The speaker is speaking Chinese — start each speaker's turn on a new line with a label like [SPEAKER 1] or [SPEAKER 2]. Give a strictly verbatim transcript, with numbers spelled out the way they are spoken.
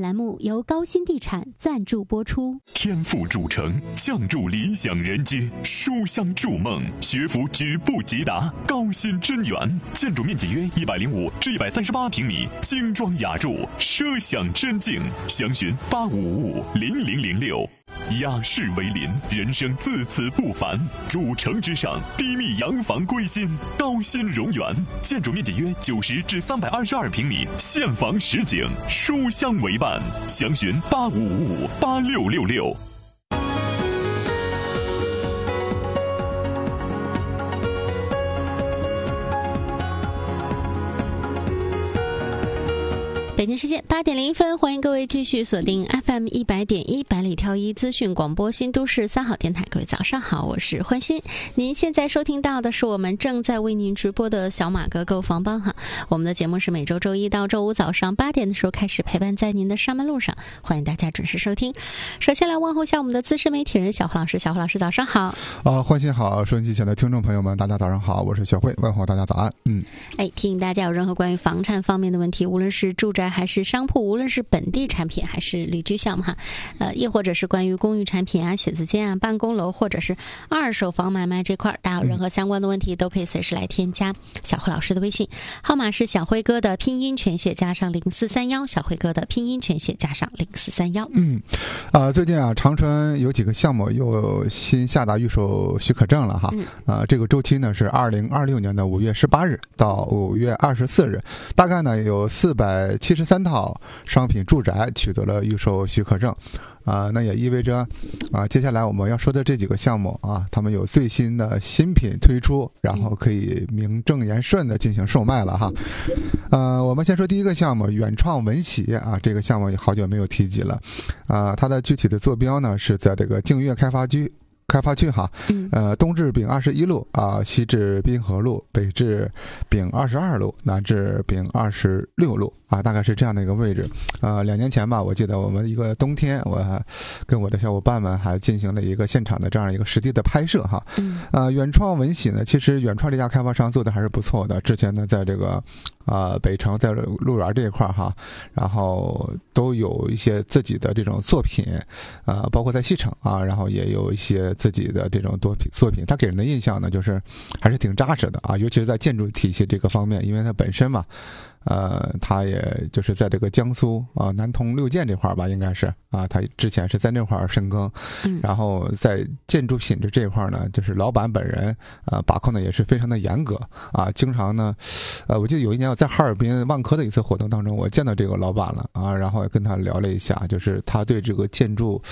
[SPEAKER 1] 栏目由高新地产赞助播出。
[SPEAKER 2] 天赋主城，相助理想人居，书香筑梦，学府举步即达。高新真园，建筑面积约一百零五至一百三十八平米，精装雅筑，奢享真境。详询八五五五零零零六。雅士为邻，人生自此不凡。主城之上，低密洋房归心。高新荣园，建筑面积约九十至三百二十二平米，现房实景，书香为伴。详询八五五五八六六六。
[SPEAKER 1] 北京时间八点零分，欢迎各位继续锁定 F M 一百点一百里挑一资讯广播新都市三好电台。各位早上好，我是欢欣。您现在收听到的是我们正在为您直播的小马哥购房帮哈。我们的节目是每周周一到周五早上八点的时候开始陪伴在您的上班路上，欢迎大家准时收听。首先来问候一下我们的资深媒体人小胡老师，小胡老师早上好。
[SPEAKER 3] 啊，欢欣好，收音机前的听众朋友们，大家早上好，我是小慧，问候大家早安。嗯，
[SPEAKER 1] 哎，提醒大家有任何关于房产方面的问题，无论是住宅还是商铺，无论是本地产品还是旅居项目哈，呃，亦或者是关于公寓产品啊、写字间啊、办公楼或者是二手房买卖这块，大家有任何相关的问题，都可以随时来添加小辉老师的微信，号码是小辉哥的拼音全写加上零四三幺，小辉哥的拼音全写加上零四三幺。
[SPEAKER 3] 嗯，啊、呃，最近啊，长春有几个项目又新下达预售许可证了哈，啊、嗯呃，这个周期呢是二零二六年的五月十八日到五月二十四日，大概呢有四百七十三套商品住宅取得了预售许可证。啊、呃，那也意味着，啊、呃，接下来我们要说的这几个项目啊，他们有最新的新品推出，然后可以名正言顺的进行售卖了哈。呃，我们先说第一个项目，远创文喜啊，这个项目也好久没有提及了，啊、呃，它的具体的坐标呢是在这个净月开发区。开发区哈，呃，东至丙二十一路啊，西至滨河路，北至丙二十二路，南至丙二十六路啊，大概是这样的一个位置。呃，两年前吧，我记得我们一个冬天，我还跟我的小伙伴们还进行了一个现场的这样一个实地的拍摄哈。呃，远创文喜呢，其实远创这家开发商做的还是不错的。之前呢，在这个啊、呃、北城在路园这一块哈，然后都有一些自己的这种作品，啊、呃，包括在西城啊，然后也有一些自己的这种作品作品，它给人的印象呢，就是还是挺扎实的啊，尤其是在建筑体系这个方面，因为它本身嘛，呃，它也就是在这个江苏啊南通六建这块吧，应该是啊，它之前是在那块深耕，然后在建筑品质这一块呢，就是老板本人啊把控的也是非常的严格啊，经常呢，呃，我记得有一年我在哈尔滨万科的一次活动当中，我见到这个老板了啊，然后也跟他聊了一下，就是他对这个建筑